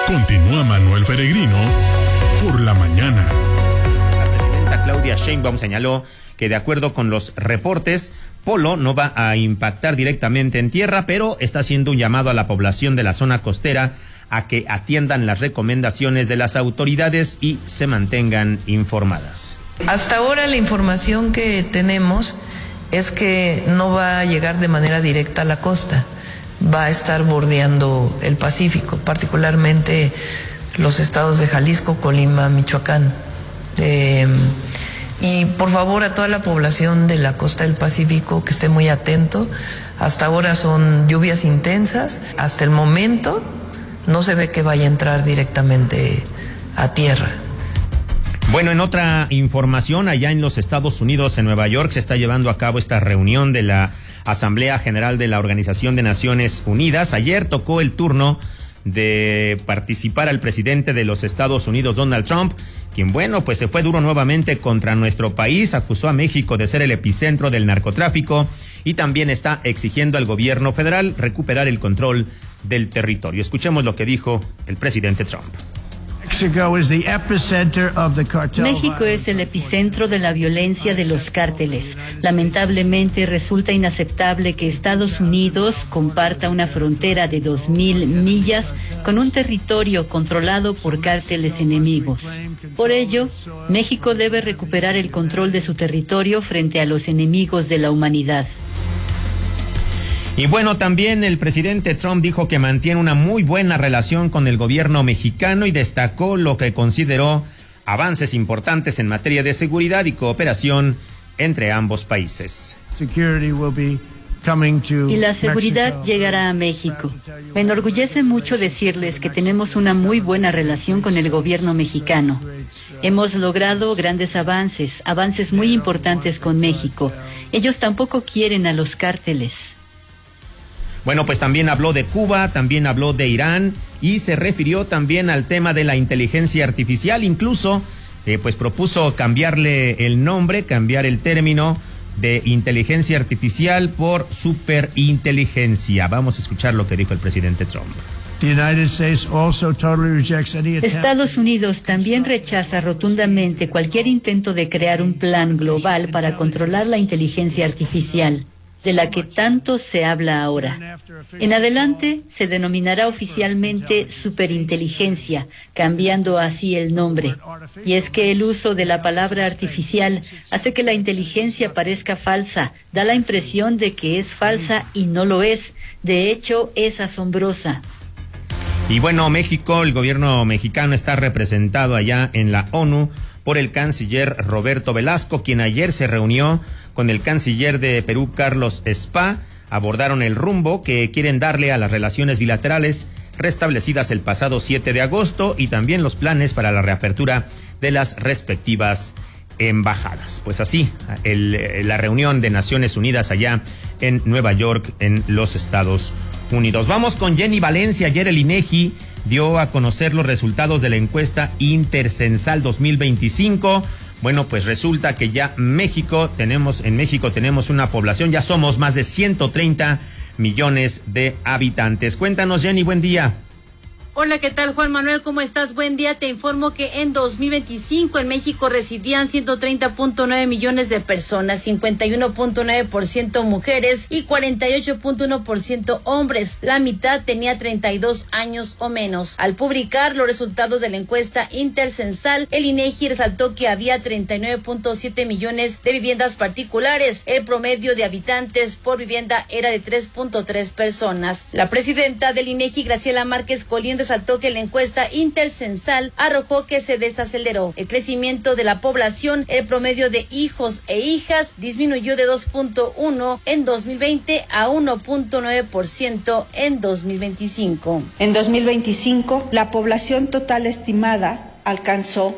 Continúa Manuel Peregrino por la mañana. La presidenta Claudia Sheinbaum señaló que de acuerdo con los reportes, Polo no va a impactar directamente en tierra, pero está haciendo un llamado a la población de la zona costera a que atiendan las recomendaciones de las autoridades y se mantengan informadas. Hasta ahora la información que tenemos es que no va a llegar de manera directa a la costa, va a estar bordeando el Pacífico, particularmente los estados de Jalisco, Colima, Michoacán. Y por favor a toda la población de la costa del Pacífico que esté muy atento. Hasta ahora son lluvias intensas, hasta el momento no se ve que vaya a entrar directamente a tierra. Bueno, en otra información, allá en los Estados Unidos, en Nueva York, se está llevando a cabo esta reunión de la Asamblea General de la Organización de Naciones Unidas. Ayer tocó el turno de participar al presidente de los Estados Unidos, Donald Trump, quien, bueno, pues se fue duro nuevamente contra nuestro país, acusó a México de ser el epicentro del narcotráfico y también está exigiendo al gobierno federal recuperar el control del territorio. Escuchemos lo que dijo el presidente Trump. México es el epicentro de la violencia de los cárteles. Lamentablemente resulta inaceptable que Estados Unidos comparta una frontera de 2,000 millas con un territorio controlado por cárteles enemigos. Por ello, México debe recuperar el control de su territorio frente a los enemigos de la humanidad. Y bueno, también el presidente Trump dijo que mantiene una muy buena relación con el gobierno mexicano y destacó lo que consideró avances importantes en materia de seguridad y cooperación entre ambos países. Y la seguridad llegará a México. Me enorgullece mucho decirles que tenemos una muy buena relación con el gobierno mexicano. Hemos logrado grandes avances muy importantes con México. Ellos tampoco quieren a los cárteles. Bueno, pues también habló de Cuba, también habló de Irán y se refirió también al tema de la inteligencia artificial. Incluso, pues propuso cambiarle el nombre, cambiar el término de inteligencia artificial por superinteligencia. Vamos a escuchar lo que dijo el presidente Trump. Estados Unidos también rechaza rotundamente cualquier intento de crear un plan global para controlar la inteligencia artificial, de la que tanto se habla ahora. En adelante se denominará oficialmente superinteligencia, cambiando así el nombre. Y es que el uso de la palabra artificial hace que la inteligencia parezca falsa, da la impresión de que es falsa y no lo es. De hecho, es asombrosa. Y bueno, México, el gobierno mexicano está representado allá en la ONU por el canciller Roberto Velasco, quien ayer se reunió con el canciller de Perú, Carlos Spa. Abordaron el rumbo que quieren darle a las relaciones bilaterales restablecidas el pasado 7 de agosto y también los planes para la reapertura de las respectivas embajadas. Pues así, la reunión de Naciones Unidas allá en Nueva York, en los Estados Unidos. Vamos con Jenny Valencia. Ayer el INEGI dio a conocer los resultados de la encuesta Intercensal 2025. Bueno, pues resulta que ya en México tenemos una población, ya somos más de 130 millones de habitantes. Cuéntanos, Jenny, buen día. Hola, ¿qué tal, Juan Manuel? ¿Cómo estás? Buen día. Te informo que en 2025 en México residían 130.9 millones de personas, 51.9% mujeres y 48.1% hombres. La mitad tenía 32 años o menos. Al publicar los resultados de la encuesta Intercensal, el INEGI resaltó que había 39.7 millones de viviendas particulares. El promedio de habitantes por vivienda era de 3.3 personas. La presidenta del INEGI, Graciela Márquez Colín, resaltó que la encuesta Intercensal arrojó que se desaceleró el crecimiento de la población. El promedio de hijos e hijas disminuyó de 2.1 en 2020 a 1.9% en 2025. En 2025, la población total estimada alcanzó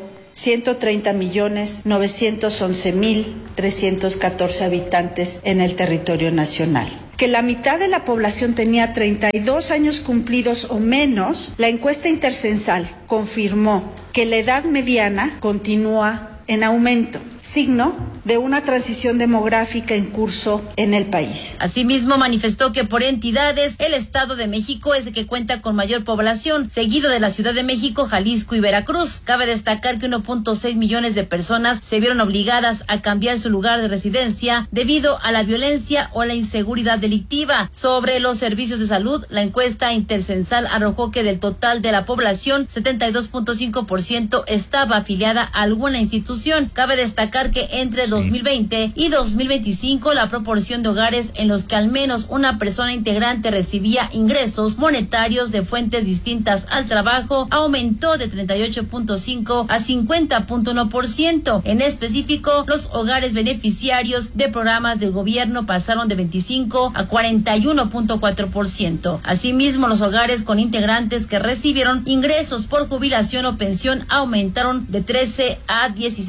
130.911.314 habitantes en el territorio nacional. Que la mitad de la población tenía 32 años cumplidos o menos, la encuesta Intercensal confirmó que la edad mediana continúa en aumento. signo de una transición demográfica en curso en el país. Asimismo, manifestó que por entidades, el Estado de México es el que cuenta con mayor población, seguido de la Ciudad de México, Jalisco y Veracruz. Cabe destacar que 1.6 millones de personas se vieron obligadas a cambiar su lugar de residencia debido a la violencia o la inseguridad delictiva. Sobre los servicios de salud, la encuesta intercensal arrojó que del total de la población, 72.5% estaba afiliada a alguna institución. Cabe destacar que entre 2020 y 2025 la proporción de hogares en los que al menos una persona integrante recibía ingresos monetarios de fuentes distintas al trabajo aumentó de 38.5 a 50.1%. En específico, los hogares beneficiarios de programas del gobierno pasaron de 25 a 41.4%. Asimismo, los hogares con integrantes que recibieron ingresos por jubilación o pensión aumentaron de 13 a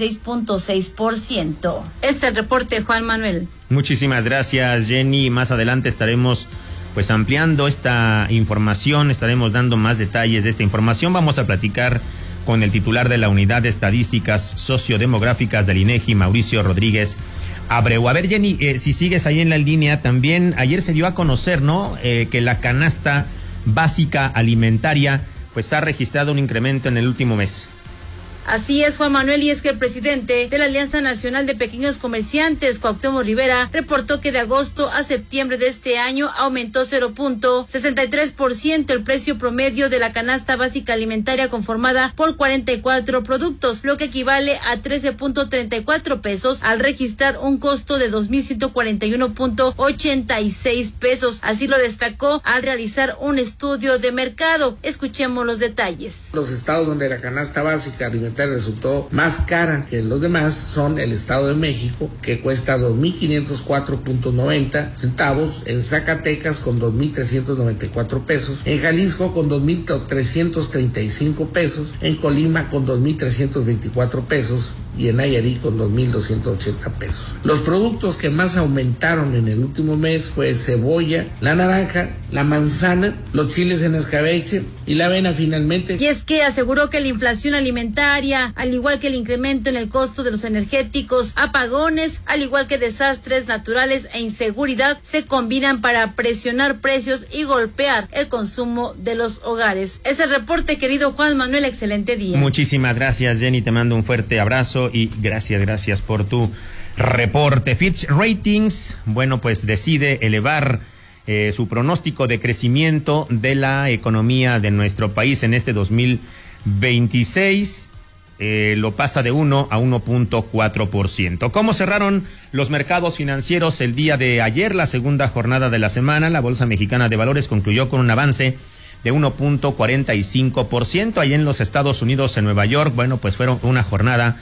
16.6%. Este es el reporte, Juan Manuel. Muchísimas gracias, Jenny. Más adelante estaremos ampliando esta información, estaremos dando más detalles de esta información. Vamos a platicar con el titular de la Unidad de Estadísticas Sociodemográficas del INEGI, Mauricio Rodríguez Abreu. A ver, Jenny, si sigues ahí en la línea, también ayer se dio a conocer, ¿no?, que la canasta básica alimentaria pues ha registrado un incremento en el último mes. Así es, Juan Manuel, y es que el presidente de la Alianza Nacional de Pequeños Comerciantes, Cuauhtémoc Rivera, reportó que de agosto a septiembre de este año aumentó 0.63% el precio promedio de la canasta básica alimentaria conformada por 44 productos, lo que equivale a 13.34 pesos al registrar un costo de 2.141.86 pesos. Así lo destacó al realizar un estudio de mercado. Escuchemos los detalles. Los estados donde la canasta básica alimentaria resultó más cara que los demás son el Estado de México, que cuesta 2.504.90 centavos, en Zacatecas con 2.394 pesos, en Jalisco con 2.335 pesos, en Colima con 2.324 pesos y en Nayarit con 2.280 pesos. Los productos que más aumentaron en el último mes fue cebolla, la naranja, la manzana, los chiles en escabeche y la avena finalmente. Y es que aseguró que la inflación alimentaria, al igual que el incremento en el costo de los energéticos, apagones, al igual que desastres naturales e inseguridad, se combinan para presionar precios y golpear el consumo de los hogares. Es el reporte, querido Juan Manuel, excelente día. Muchísimas gracias, Jenny, te mando un fuerte abrazo y gracias por tu reporte. Fitch Ratings, bueno, pues decide elevar su pronóstico de crecimiento de la economía de nuestro país en este 2026. Lo pasa de 1 a 1.4%. ¿Cómo cerraron los mercados financieros el día de ayer, la segunda jornada de la semana? La Bolsa Mexicana de Valores concluyó con un avance de 1.45%. Allá en los Estados Unidos, en Nueva York, bueno, pues fue una jornada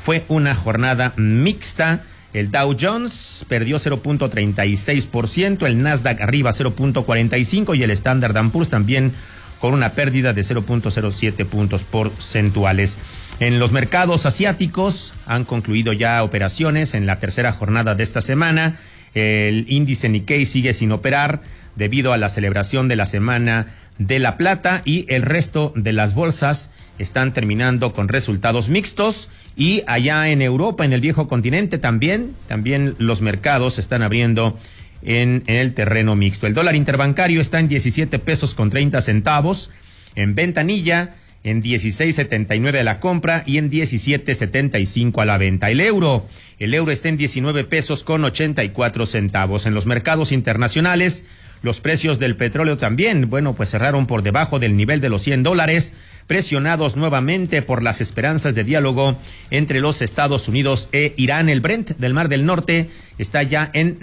mixta. El Dow Jones perdió 0.36%, el Nasdaq arriba 0.45% y el Standard & Poor's también con una pérdida de 0.07 puntos porcentuales. En los mercados asiáticos han concluido ya operaciones en la tercera jornada de esta semana. El índice Nikkei sigue sin operar debido a la celebración de la Semana de la Plata y el resto de las bolsas están terminando con resultados mixtos. Y allá en Europa, en el viejo continente, también los mercados están abriendo en el terreno mixto. El dólar interbancario está en 17 pesos con 30 centavos, en ventanilla en 16.79 a la compra y en 17.75 a la venta. El euro está en 19 pesos con 84 centavos. En los mercados internacionales, los precios del petróleo también, bueno, pues cerraron por debajo del nivel de los $100, presionados nuevamente por las esperanzas de diálogo entre los Estados Unidos e Irán. El Brent del Mar del Norte está ya en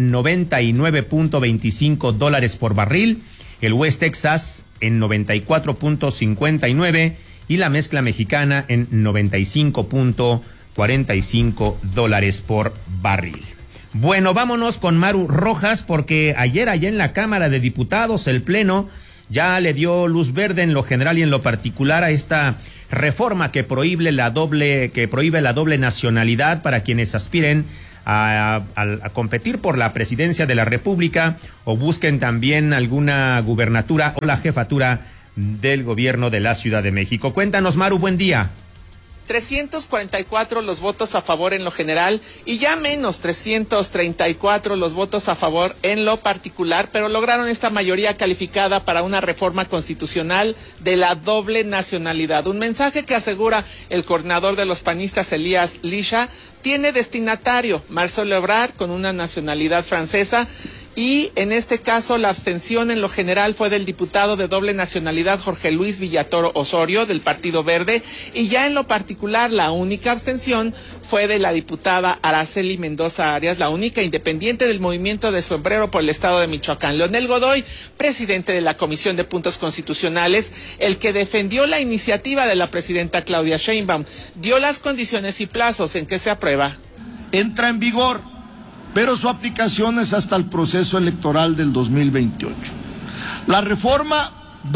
$99.25 por barril, el West Texas en 94.59 y la mezcla mexicana en $95.45 por barril. Bueno, vámonos con Maru Rojas, porque ayer allá en la Cámara de Diputados el Pleno ya le dio luz verde en lo general y en lo particular a esta reforma que prohíbe la doble nacionalidad para quienes aspiren a competir por la presidencia de la República o busquen también alguna gubernatura o la jefatura del gobierno de la Ciudad de México. Cuéntanos, Maru, buen día. 344 los votos a favor en lo general y ya menos 334 los votos a favor en lo particular, pero lograron esta mayoría calificada para una reforma constitucional de la doble nacionalidad. Un mensaje que asegura el coordinador de los panistas, Elías Lisha, tiene destinatario Marcelo Ebrard con una nacionalidad francesa. Y en este caso la abstención en lo general fue del diputado de doble nacionalidad Jorge Luis Villatoro Osorio del Partido Verde, y ya en lo particular la única abstención fue de la diputada Araceli Mendoza Arias, la única independiente del Movimiento de Sombrero por el Estado de Michoacán. Leonel Godoy, presidente de la Comisión de Puntos Constitucionales, el que defendió la iniciativa de la presidenta Claudia Sheinbaum, dio las condiciones y plazos en que se aprueba. Entra en vigor, pero su aplicación es hasta el proceso electoral del 2028. La reforma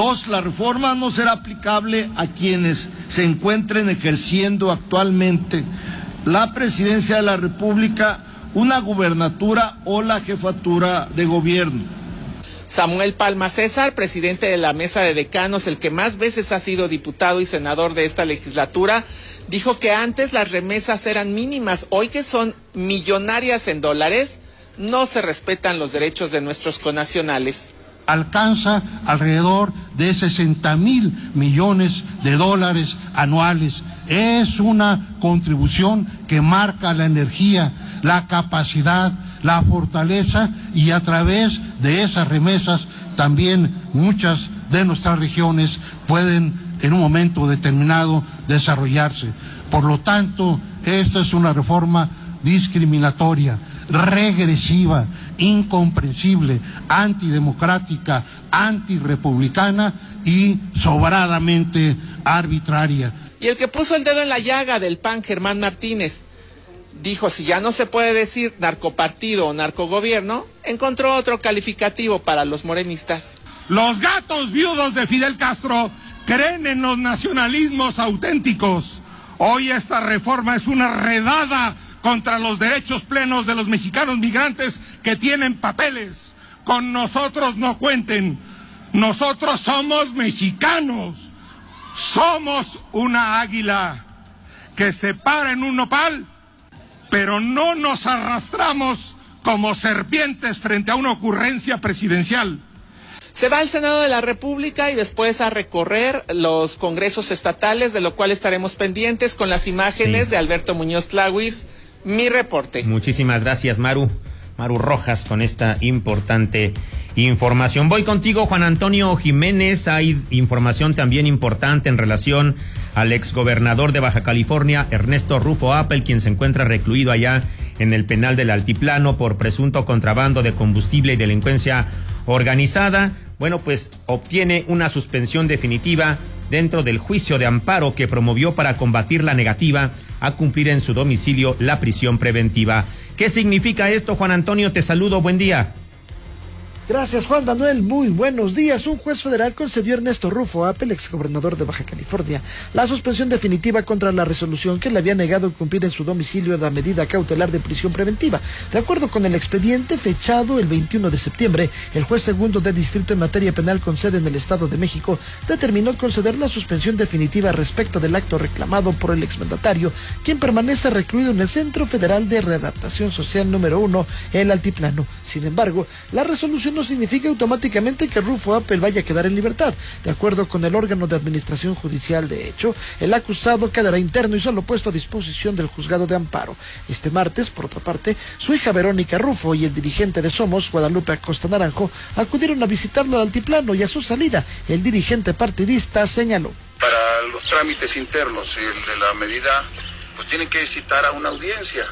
no será aplicable a quienes se encuentren ejerciendo actualmente la presidencia de la República, una gubernatura o la jefatura de gobierno. Samuel Palma César, presidente de la Mesa de Decanos, el que más veces ha sido diputado y senador de esta legislatura, dijo que antes las remesas eran mínimas, hoy que son millonarias en dólares, no se respetan los derechos de nuestros connacionales. Alcanza alrededor de 60,000 millones de dólares anuales. Es una contribución que marca la energía, la capacidad, la fortaleza, y a través de esas remesas también muchas de nuestras regiones pueden en un momento determinado desarrollarse. Por lo tanto, esta es una reforma discriminatoria, regresiva, incomprensible, antidemocrática, antirrepublicana y sobradamente arbitraria. Y el que puso el dedo en la llaga del PAN, Germán Martínez, dijo, si ya no se puede decir narcopartido o narcogobierno, encontró otro calificativo para los morenistas. Los gatos viudos de Fidel Castro creen en los nacionalismos auténticos. Hoy esta reforma es una redada contra los derechos plenos de los mexicanos migrantes que tienen papeles. Con nosotros no cuenten. Nosotros somos mexicanos. Somos una águila que se para en un nopal, pero no nos arrastramos como serpientes frente a una ocurrencia presidencial. Se va al Senado de la República y después a recorrer los congresos estatales, de lo cual estaremos pendientes con las imágenes de Alberto Muñoz Tlahuis. Mi reporte. Muchísimas gracias, Maru Rojas, con esta importante información. Voy contigo, Juan Antonio Jiménez. Hay información también importante en relación al exgobernador de Baja California, Ernesto Rufo Appel, quien se encuentra recluido allá en el penal del Altiplano por presunto contrabando de combustible y delincuencia organizada. Bueno, pues obtiene una suspensión definitiva dentro del juicio de amparo que promovió para combatir la negativa a cumplir en su domicilio la prisión preventiva. ¿Qué significa esto, Juan Antonio? Te saludo, buen día. Gracias, Juan Manuel. Muy buenos días. Un juez federal concedió a Ernesto Rufo Appel, exgobernador de Baja California, la suspensión definitiva contra la resolución que le había negado cumplir en su domicilio la medida cautelar de prisión preventiva. De acuerdo con el expediente fechado el 21 de septiembre, el juez segundo de distrito en materia penal con sede en el Estado de México determinó conceder la suspensión definitiva respecto del acto reclamado por el exmandatario, quien permanece recluido en el Centro Federal de Readaptación Social número 1, el Altiplano. Sin embargo, la resolución no significa automáticamente que Rufo Appel vaya a quedar en libertad. De acuerdo con el órgano de administración judicial, de hecho, el acusado quedará interno y solo puesto a disposición del juzgado de amparo. Este martes, por otra parte, su hija Verónica Rufo y el dirigente de Somos, Guadalupe Acosta Naranjo, acudieron a visitarlo al Altiplano, y a su salida, el dirigente partidista señaló: para los trámites internos y el de la medida, pues tienen que citar a una audiencia,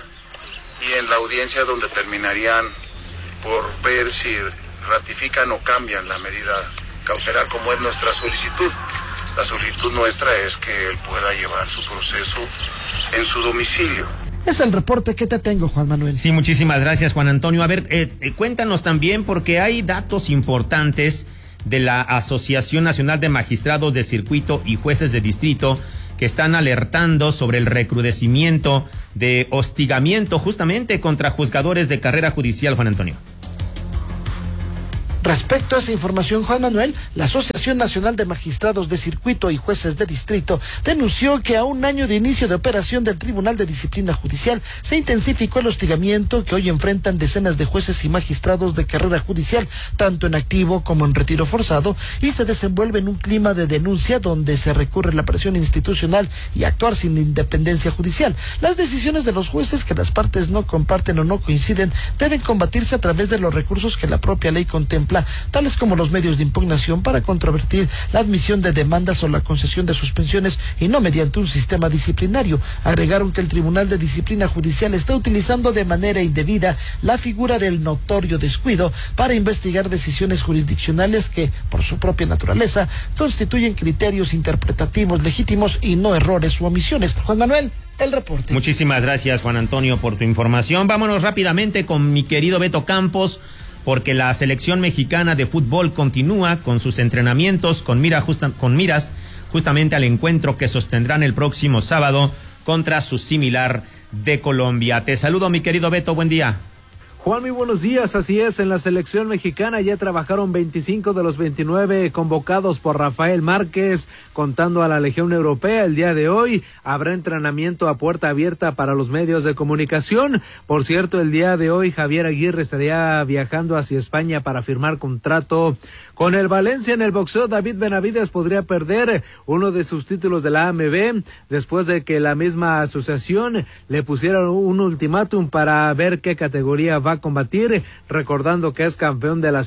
y en la audiencia donde terminarían por ver si ratifican o cambian la medida cautelar, como es nuestra solicitud. La solicitud nuestra es que él pueda llevar su proceso en su domicilio. Es el reporte que te tengo, Juan Manuel. Sí, muchísimas gracias, Juan Antonio. A ver, cuéntanos también, porque hay datos importantes de la Asociación Nacional de Magistrados de Circuito y Jueces de Distrito, que están alertando sobre el recrudecimiento de hostigamiento justamente contra juzgadores de carrera judicial, Juan Antonio. Respecto a esa información, Juan Manuel, la Asociación Nacional de Magistrados de Circuito y Jueces de Distrito denunció que a un año de inicio de operación del Tribunal de Disciplina Judicial se intensificó el hostigamiento que hoy enfrentan decenas de jueces y magistrados de carrera judicial, tanto en activo como en retiro forzado, y se desenvuelve en un clima de denuncia donde se recurre a la presión institucional y actuar sin independencia judicial. Las decisiones de los jueces que las partes no comparten o no coinciden deben combatirse a través de los recursos que la propia ley contempla, tales como los medios de impugnación para controvertir la admisión de demandas o la concesión de suspensiones y no mediante un sistema disciplinario. Agregaron que el Tribunal de Disciplina Judicial está utilizando de manera indebida la figura del notorio descuido para investigar decisiones jurisdiccionales que, por su propia naturaleza, constituyen criterios interpretativos legítimos y no errores u omisiones. Juan Manuel, el reporte. Muchísimas gracias, Juan Antonio, por tu información. Vámonos rápidamente con mi querido Beto Campos, porque la selección mexicana de fútbol continúa con sus entrenamientos con miras justamente al encuentro que sostendrán el próximo sábado contra su similar de Colombia. Te saludo, mi querido Beto, buen día. Juan, muy buenos días. Así es, en la selección mexicana ya trabajaron 25 de los 29 convocados por Rafael Márquez, contando a la Legión Europea. El día de hoy habrá entrenamiento a puerta abierta para los medios de comunicación. Por cierto, el día de hoy Javier Aguirre estaría viajando hacia España para firmar contrato con el Valencia. En el boxeo, David Benavides podría perder uno de sus títulos de la AMB después de que la misma asociación le pusiera un ultimátum para ver qué categoría va a combatir, recordando que es campeón de las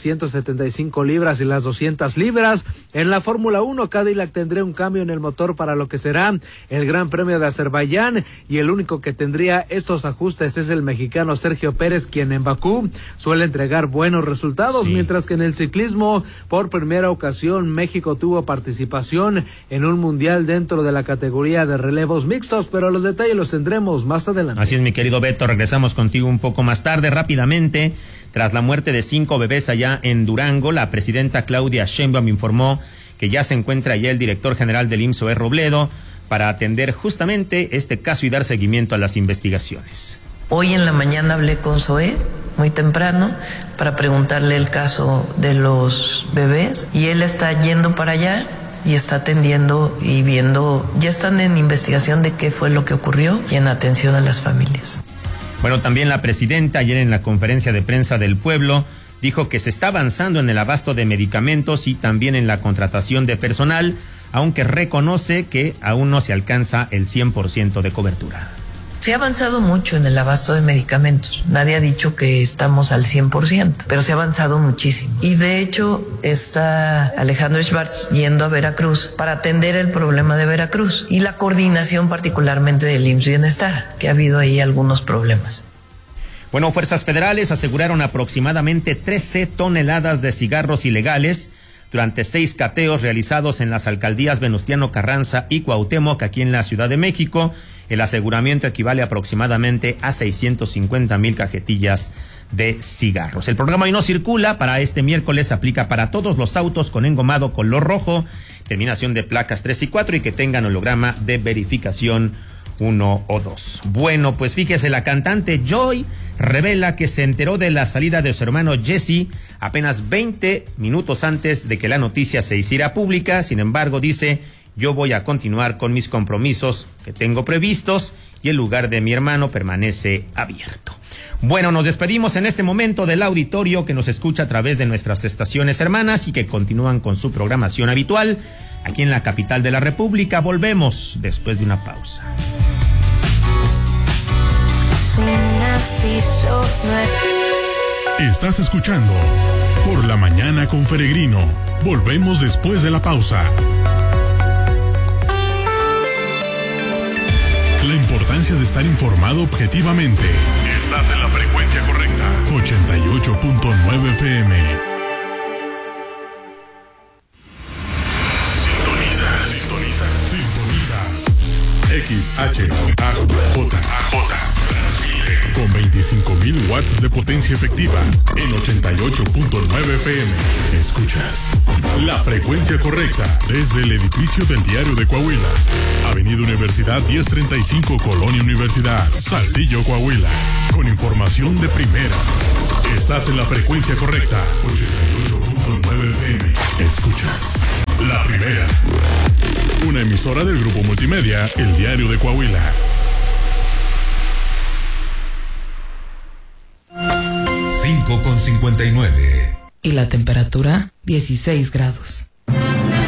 175 libras y las 200 libras. En la Fórmula 1, Cadillac tendría un cambio en el motor para lo que será el Gran Premio de Azerbaiyán, y el único que tendría estos ajustes es el mexicano Sergio Pérez, quien en Bakú suele entregar buenos resultados, mientras que en el ciclismo, por primera ocasión, México tuvo participación en un mundial dentro de la categoría de relevos mixtos, pero los detalles los tendremos más adelante. Así es, mi querido Beto, regresamos contigo un poco más tarde. Rápidamente, tras la muerte de 5 bebés allá en Durango, la presidenta Claudia Sheinbaum informó que ya se encuentra allá el director general del IMSS, Zoé Robledo, para atender justamente este caso y dar seguimiento a las investigaciones. Hoy en la mañana hablé con Zoé muy temprano para preguntarle el caso de los bebés, y él está yendo para allá y está atendiendo y viendo, ya están en investigación de qué fue lo que ocurrió y en atención a las familias. Bueno, también la presidenta ayer en la conferencia de prensa del pueblo dijo que se está avanzando en el abasto de medicamentos y también en la contratación de personal, aunque reconoce que aún no se alcanza el 100% de cobertura. Se ha avanzado mucho en el abasto de medicamentos. Nadie ha dicho que estamos al 100%, pero se ha avanzado muchísimo. Y de hecho está Alejandro Schwartz yendo a Veracruz para atender el problema de Veracruz y la coordinación particularmente del IMSS Bienestar, que ha habido ahí algunos problemas. Bueno, fuerzas federales aseguraron aproximadamente 13 toneladas de cigarros ilegales durante 6 cateos realizados en las alcaldías Venustiano Carranza y Cuauhtémoc, aquí en la Ciudad de México. El aseguramiento equivale aproximadamente a 650,000 cajetillas de cigarros. El programa Hoy No Circula para este miércoles aplica para todos los autos con engomado color rojo, terminación de placas 3 y 4 y que tengan holograma de verificación 1 o 2. Bueno, pues fíjese, la cantante Joy revela que se enteró de la salida de su hermano Jesse apenas 20 minutos antes de que la noticia se hiciera pública. Sin embargo, dice: yo voy a continuar con mis compromisos que tengo previstos y el lugar de mi hermano permanece abierto. Bueno, nos despedimos en este momento del auditorio que nos escucha a través de nuestras estaciones hermanas y que continúan con su programación habitual aquí en la capital de la República. Volvemos después de una pausa. Estás escuchando Por la Mañana con Peregrino. Volvemos después de la pausa. La importancia de estar informado objetivamente. Estás en la frecuencia correcta. 88.9 FM. Sintoniza. XHAJ. Con 25,000 watts de potencia efectiva en 88.9 FM. Escuchas la frecuencia correcta desde el edificio del Diario de Coahuila. Avenida Universidad 1035, Colonia Universidad, Saltillo, Coahuila. Con información de primera, Estás en la frecuencia correcta. 88.9 FM. Escuchas La Primera. Una emisora del Grupo Multimedia, El Diario de Coahuila. 5:59. Y la temperatura, 16 grados.